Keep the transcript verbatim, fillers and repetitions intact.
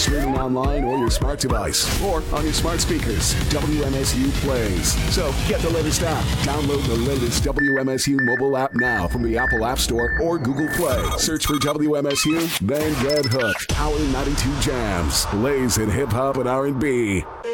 streaming online or your smart device, or on your smart speakers. W M S U plays. So get the latest app. Download the latest W M S U mobile app now from the Apple App Store or Google Play. Search for W M S U, then get hooked. Power ninety-two Jams. Lays in hip hop and R and B.